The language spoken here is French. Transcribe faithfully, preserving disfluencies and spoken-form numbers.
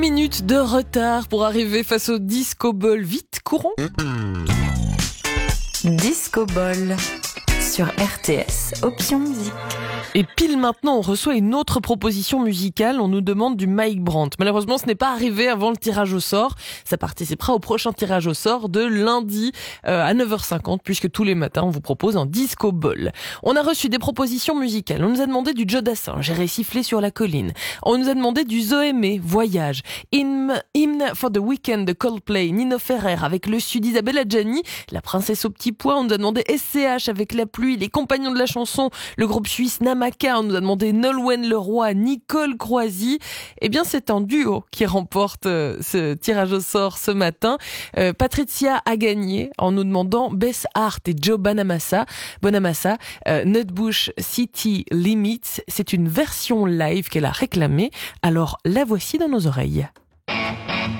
Minutes de retard pour arriver face au Disco Ball. Vite, courons. Disco Ball sur R T S, option musique. Et pile maintenant, on reçoit une autre proposition musicale. On nous demande du Mike Brandt. Malheureusement, ce n'est pas arrivé avant le tirage au sort. Ça participera au prochain tirage au sort de lundi euh, à neuf heures cinquante, puisque tous les matins, on vous propose un Disco Ball. On a reçu des propositions musicales. On nous a demandé du Joe Dassin, J'irai siffler sur la colline. On nous a demandé du Zoémé, Voyage. Hymn, Hymn for the Weekend de Coldplay, Nino Ferrer avec le Sud, Isabelle Adjani, La Princesse au petit pois. On nous a demandé S C H avec La Pluie, Les Compagnons de la chanson, le groupe suisse Namaka. On nous a demandé Nolwenn Leroy, Nicole Croisy. Eh bien, c'est un duo qui remporte euh, ce tirage au sort ce matin. Euh, Patricia a gagné en nous demandant Bess Hart et Joe Bonamassa. Bonamassa, euh, Nutbush City Limits. C'est une version live qu'elle a réclamée. Alors, la voici dans nos oreilles.